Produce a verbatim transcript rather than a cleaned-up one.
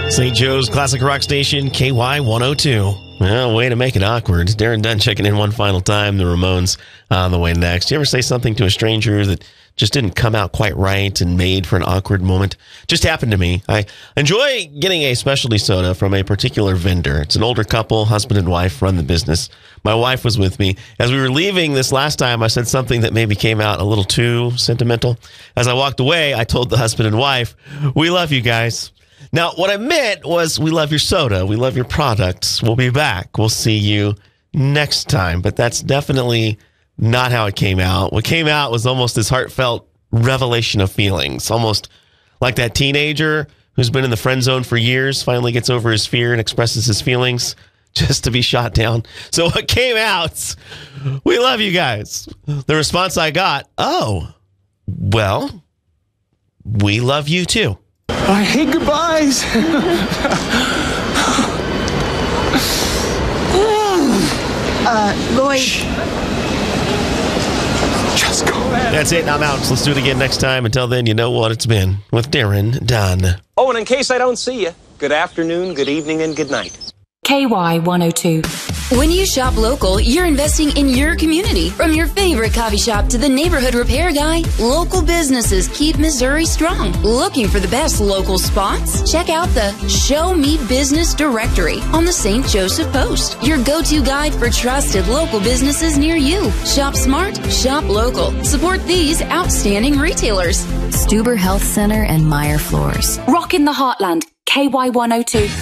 Saint Joe's Classic Rock Station, K Y one oh two. Well, way to make it awkward. Darren Dunn checking in one final time. The Ramones on the way next. You ever say something to a stranger that just didn't come out quite right and made for an awkward moment? Just happened to me. I enjoy getting a specialty soda from a particular vendor. It's an older couple, husband and wife, run the business. My wife was with me. As we were leaving this last time, I said something that maybe came out a little too sentimental. As I walked away, I told the husband and wife, "We love you guys." Now, what I meant was, we love your soda. We love your products. We'll be back. We'll see you next time. But that's definitely not how it came out. What came out was almost this heartfelt revelation of feelings, almost like that teenager who's been in the friend zone for years, finally gets over his fear and expresses his feelings just to be shot down. So what came out, "We love you guys." The response I got, "Oh, well, we love you too." I hate goodbyes. uh, Lloyd. Just go ahead. That's it. I'm out. So let's do it again next time. Until then, you know what it's been with Darren Dunn. Oh, and in case I don't see you, good afternoon, good evening, and good night. K Y one oh two. When you shop local, you're investing in your community. From your favorite coffee shop to the neighborhood repair guy, local businesses keep Missouri strong. Looking for the best local spots? Check out the Show Me Business directory on the Saint Joseph Post, your go-to guide for trusted local businesses near you. Shop smart, shop local. Support these outstanding retailers. Stuber Health Center and Meyer Floors. Rock in the Heartland, K Y one oh two.